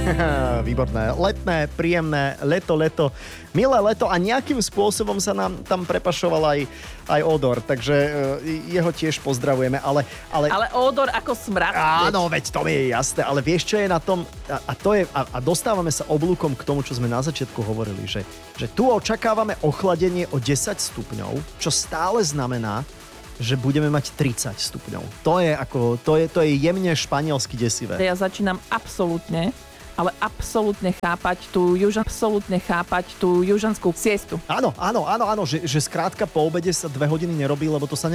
Výborné. Letné, príjemné, leto. Milé leto a nejakým spôsobom sa nám tam prepašoval aj Odor, takže jeho tiež pozdravujeme, ale... Ale Odor ako smrad. Áno, veď to mi je jasné, ale vieš, čo je na tom, a dostávame sa oblúkom k tomu, čo sme na začiatku hovorili, že tu očakávame ochladenie o 10 stupňov, čo stále znamená, že budeme mať 30 stupňov. To je jemne španielsky desivé. Ja začínam absolútne chápať tú južanskú siestu. Áno, že skrátka po obede sa 2 hodiny nerobí, lebo to sa